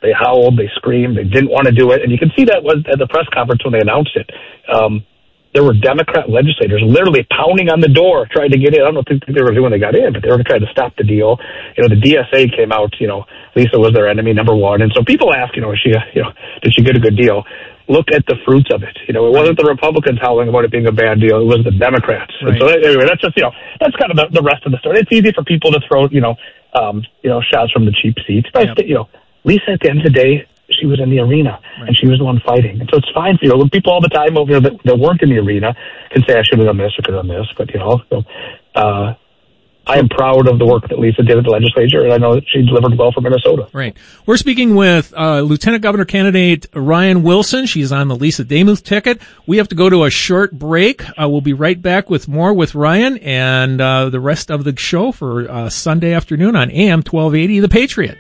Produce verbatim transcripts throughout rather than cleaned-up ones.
They howled, they screamed, they didn't want to do it. And you can see that was at the press conference when they announced it. Um, there were Democrat legislators literally pounding on the door trying to get in. I don't think they were doing when they got in, but they were trying to stop the deal. You know, the D S A came out, you know, Lisa was their enemy, number one. And so people ask, you know, is she, you know, did she get a good deal? Look at the fruits of it. You know, it wasn't the Republicans howling about it being a bad deal. It was the Democrats. Right. And so anyway, that's just, you know, that's kind of the, the rest of the story. It's easy for people to throw, you know, um, you know, shots from the cheap seats. But, yep. you know, Lisa, at the end of the day, she was in the arena, right. and she was the one fighting. And so it's fine, you know, when people all the time over there that, that weren't in the arena can say, I should have done this or could have done this. But, you know, so, uh, I am proud of the work that Lisa did at the legislature, and I know that she delivered well for Minnesota. Right. We're speaking with uh, Lieutenant Governor candidate Ryan Wilson. She's on the Lisa Demuth ticket. We have to go to a short break. Uh, we'll be right back with more with Ryan and uh, the rest of the show for uh, Sunday afternoon on A M twelve eighty, The Patriot.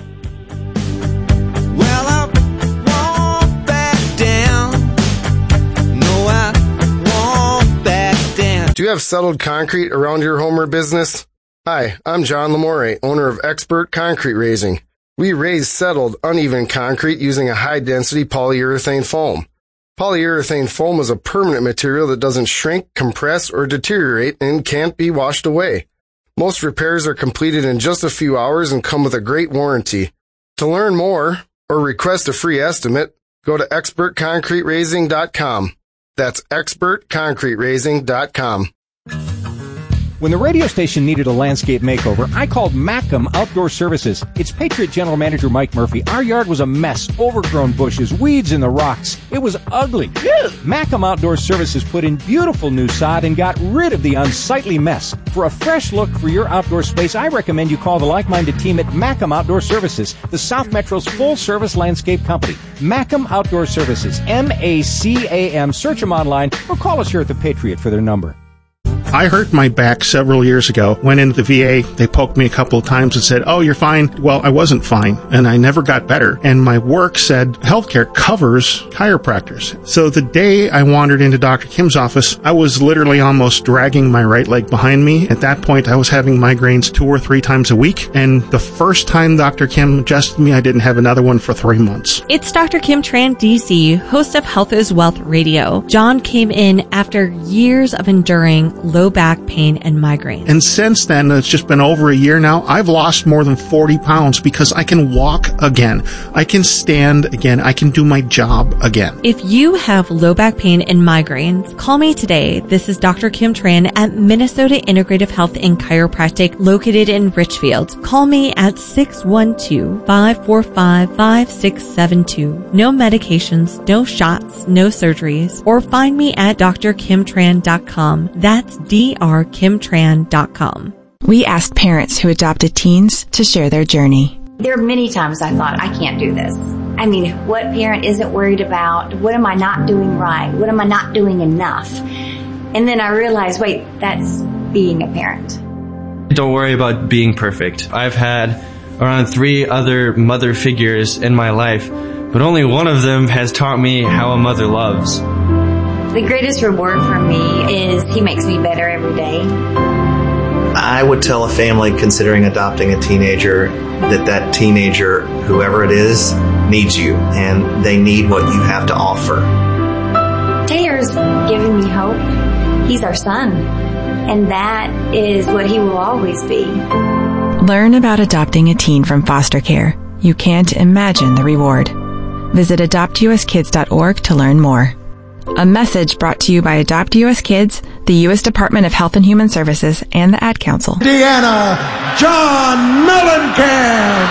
Well, I won't back down. No, I won't back down. Do you have settled concrete around your home or business? Hi, I'm John Lamore, owner of Expert Concrete Raising. We raise settled, uneven concrete using a high-density polyurethane foam. Polyurethane foam is a permanent material that doesn't shrink, compress, or deteriorate and can't be washed away. Most repairs are completed in just a few hours and come with a great warranty. To learn more or request a free estimate, go to expert concrete raising dot com. That's expert concrete raising dot com. When the radio station needed a landscape makeover, I called Mackem Outdoor Services. It's Patriot General Manager Mike Murphy. Our yard was a mess, overgrown bushes, weeds in the rocks. It was ugly. Mackem Outdoor Services put in beautiful new sod and got rid of the unsightly mess. For a fresh look for your outdoor space, I recommend you call the like-minded team at Mackem Outdoor Services, the South Metro's full-service landscape company. Mackem Outdoor Services, M A C A M. Search them online or call us here at the Patriot for their number. I hurt my back several years ago, went into the V A, they poked me a couple of times and said, oh, you're fine. Well, I wasn't fine, and I never got better. And my work said healthcare covers chiropractors. So the day I wandered into Doctor Kim's office, I was literally almost dragging my right leg behind me. At that point, I was having migraines two or three times a week, and the first time Doctor Kim adjusted me, I didn't have another one for three months. It's Doctor Kim Tran, D C, host of Health is Wealth Radio. John came in after years of enduring low back pain and migraines. And since then, it's just been over a year now, I've lost more than forty pounds because I can walk again. I can stand again. I can do my job again. If you have low back pain and migraines, call me today. This is Doctor Kim Tran at Minnesota Integrative Health and Chiropractic located in Richfield. Call me at six one two, five four five, five six seven two. No medications, no shots, no surgeries, or find me at d r kim tran dot com. That's D R kim tran dot com. We asked parents who adopted teens to share their journey. There are many times I thought, I can't do this. I mean, what parent isn't worried about, what am I not doing right? What am I not doing enough? And then I realized, wait, that's being a parent. Don't worry about being perfect. I've had around three other mother figures in my life, but only one of them has taught me how a mother loves. The greatest reward for me is he makes me better every day. I would tell a family considering adopting a teenager that that teenager, whoever it is, needs you, and they need what you have to offer. Taylor's giving me hope. He's our son, and that is what he will always be. Learn about adopting a teen from foster care. You can't imagine the reward. Visit adopt u s kids dot org to learn more. A message brought to you by Adopt U S Kids, the U S Department of Health and Human Services, and the Ad Council. Deanna John Mellencamp.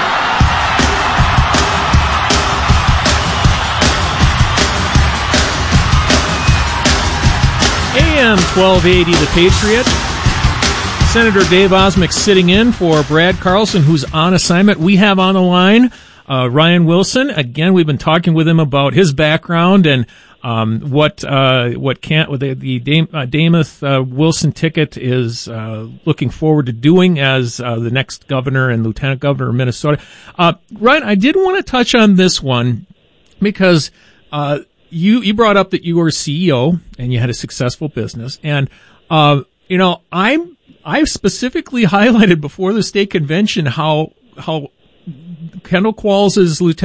A M twelve eighty, The Patriot. Senator Dave Osmek sitting in for Brad Carlson, who's on assignment. We have on the line uh, Ryan Wilson. Again, we've been talking with him about his background and Um, what, uh, what can't, the, the Dam, uh, Demuth, uh, Wilson ticket is, uh, looking forward to doing as, uh, the next governor and lieutenant governor of Minnesota. Uh, Ryan, I did want to touch on this one because, uh, you, you brought up that you were a C E O and you had a successful business. And, uh, you know, I'm, I've specifically highlighted before the state convention how, how Kendall Qualls' lieutenant